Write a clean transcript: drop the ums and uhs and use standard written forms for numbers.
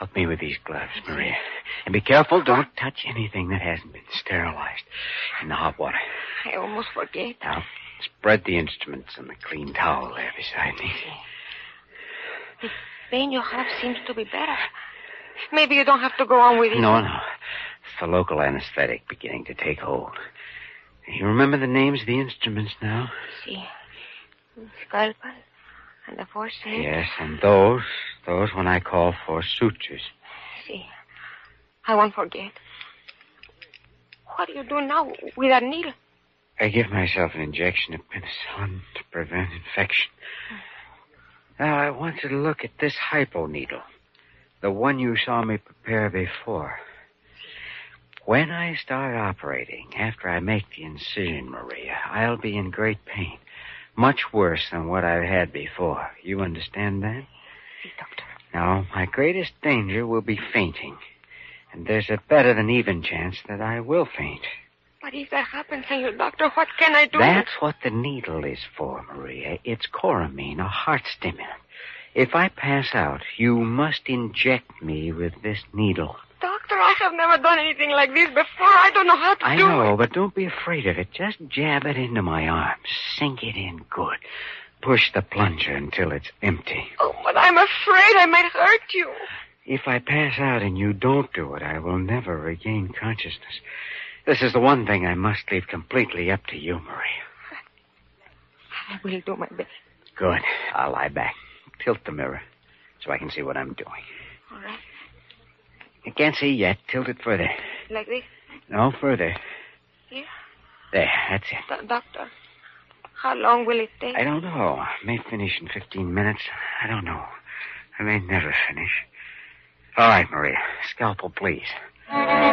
Help me with these gloves, Maria. And be careful. Don't touch anything that hasn't been sterilized in the hot water. I almost forget. Now, spread the instruments on the clean towel there beside me. The pain you have seems to be better. Maybe you don't have to go on with it. No. It's the local anesthetic beginning to take hold. You remember the names of the instruments now? See. Scalpel and the forceps. Yes, and those when I call for sutures. See. I won't forget. What do you do now with that needle? I give myself an injection of penicillin to prevent infection. Now, I want you to look at this hypo needle. The one you saw me prepare before. When I start operating, after I make the incision, Maria, I'll be in great pain. Much worse than what I've had before. You understand that? See, Doctor. Now, my greatest danger will be fainting. And there's a better than even chance that I will faint. But if that happens, Senor Doctor, what can I do? That's what the needle is for, Maria. It's Coramine, a heart stimulant. If I pass out, you must inject me with this needle. Doctor, I have never done anything like this before. I don't know how to do it. I know, but don't be afraid of it. Just jab it into my arm. Sink it in good. Push the plunger until it's empty. Oh, but I'm afraid I might hurt you. If I pass out and you don't do it, I will never regain consciousness. This is the one thing I must leave completely up to you, Maria. I will do my best. Good. I'll lie back. Tilt the mirror so I can see what I'm doing. All right. You can't see yet. Tilt it further. Like this? No, further. Here? There, that's it. Doctor, how long will it take? I don't know. I may finish in 15 minutes. I don't know. I may never finish. All right, Maria. Scalpel, please.